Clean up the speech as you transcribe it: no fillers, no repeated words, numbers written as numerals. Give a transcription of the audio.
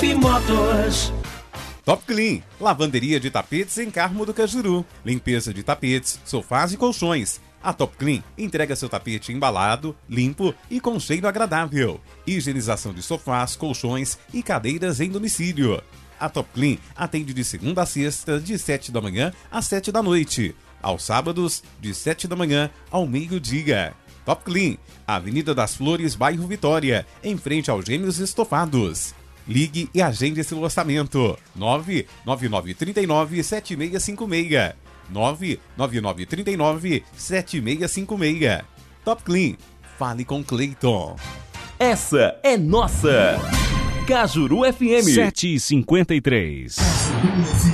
Motos. Top Clean, lavanderia de tapetes em Carmo do Cajuru, limpeza de tapetes, sofás e colchões. A Top Clean entrega seu tapete embalado, limpo e com cheiro agradável. Higienização de sofás, colchões e cadeiras em domicílio. A Top Clean atende de segunda a sexta, de 7 da manhã às 7 da noite. Aos sábados, de 7 da manhã ao meio-dia. Top Clean, Avenida das Flores, bairro Vitória, em frente aos Gêmeos Estofados. Ligue e agende seu orçamento. 99939-7656. 99939-7656. Top Clean. Fale com Cleiton. Essa é nossa. Cajuru FM 7h53.